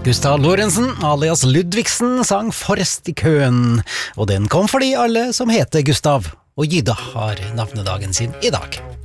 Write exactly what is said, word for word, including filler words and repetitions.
Gustav Lorentzen, alias Ludvigsen, sang Forrest i køen, og den kom fordi alle som heter Gustav og Gydda har navnedagen sin i dag.